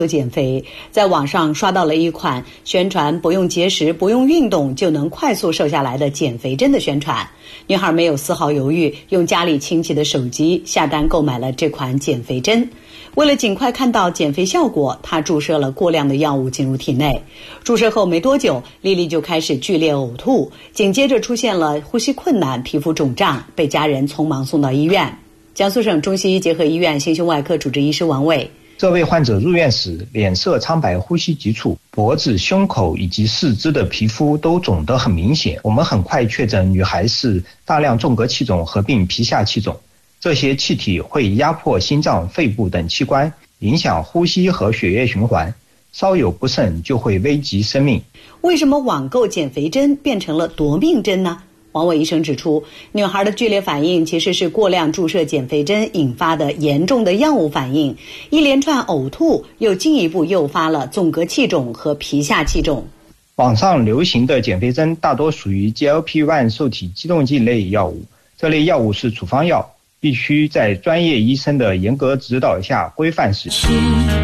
减肥，在网上刷到了一款宣传不用节食、不用运动就能快速瘦下来的减肥针的宣传。女孩没有丝毫犹豫，用家里亲戚的手机下单购买了这款减肥针。为了尽快看到减肥效果，她注射了过量的药物进入体内。注射后没多久，丽丽就开始剧烈呕吐，紧接着出现了呼吸困难、皮肤肿胀，被家人匆忙送到医院。江苏省中西医结合医院心胸外科主治医师王伟， 这位患者入院时脸色苍白，呼吸急促，脖子、胸口以及四肢的皮肤都肿得很明显。我们很快确诊女孩是大量纵隔气肿合并皮下气肿，这些气体会压迫心脏、肺部等器官，影响呼吸和血液循环，稍有不慎就会危及生命。 为什么网购减肥针变成了夺命针呢？王伟医生指出，女孩的剧烈反应其实是过量注射减肥针引发的严重的药物反应，一连串呕吐又进一步诱发了纵隔气肿和皮下气肿。 网上流行的减肥针大多属于 GLP-1 受体激动剂类药物，这类药物是处方药，必须在专业医生的严格指导下规范使用。